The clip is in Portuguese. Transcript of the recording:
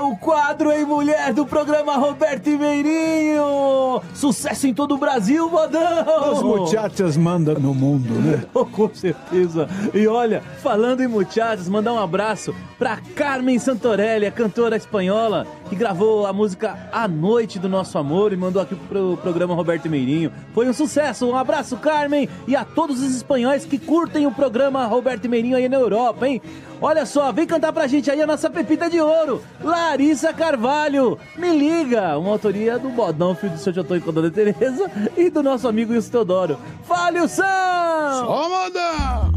o quadro Ei Mulher do programa Roberto e Meirinho. Sucesso em todo o Brasil, modão. Os muchachas mandam no mundo, né? Com certeza. E olha, falando em muchachas, mandar um abraço pra Carmen Santorelli, a cantora espanhola, que gravou a música A Noite do Nosso Amor e mandou aqui pro programa Roberto e Meirinho. Foi um sucesso. Um abraço, Carmen, e a todos os espanhóis que curtem o programa Roberto e Meirinho aí na Europa, hein? Olha só, vem cantar pra gente aí a nossa pepita de ouro, Larissa Carvalho. Me liga, uma autoria do Bodão, filho do seu Jotô e com a Dona Tereza, e do nosso amigo Wilson Teodoro. Fale o som! Só modão!